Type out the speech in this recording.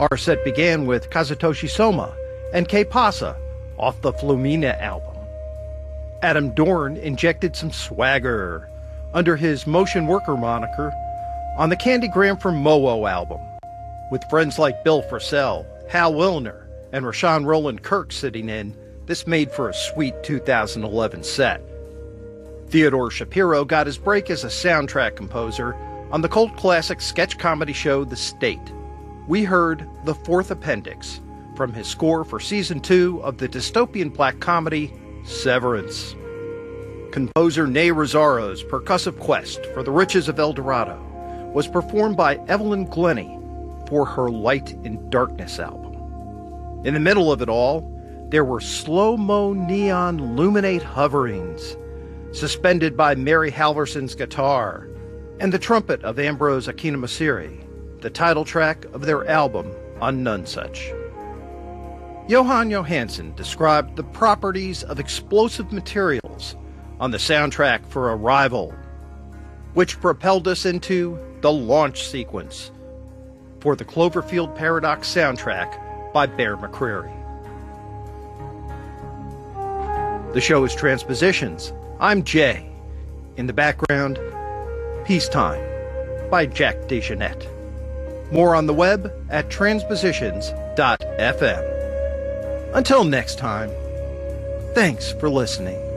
Our set began with Kazutoshi Soma and Que Pasa off the Flumina album. Adam Dorn injected some swagger under his Motion Worker moniker on the Candygram for Mowo album, with friends like Bill Frisell, Hal Willner, and Rashawn Roland Kirk sitting in. This made for a sweet 2011 set. Theodore Shapiro got his break as a soundtrack composer on the cult classic sketch comedy show The State. We heard The Fourth Appendix from his score for Season 2 of the dystopian black comedy Severance. Composer Ney Rossaro's percussive quest for the riches of El Dorado was performed by Evelyn Glennie for her Light in Darkness album. In the middle of it all, there were slow-mo neon luminate hoverings, suspended by Mary Halverson's guitar, and the trumpet of Ambrose Akinomasiri, the title track of their album on Nonesuch. Johan Johansson described the properties of explosive materials on the soundtrack for Arrival, which propelled us into the launch sequence for the Cloverfield Paradox soundtrack by Bear McCreary. The show is Transpositions. I'm Jay. In the background, Peacetime by Jack DeJohnette. More on the web at transpositions.fm. Until next time, thanks for listening.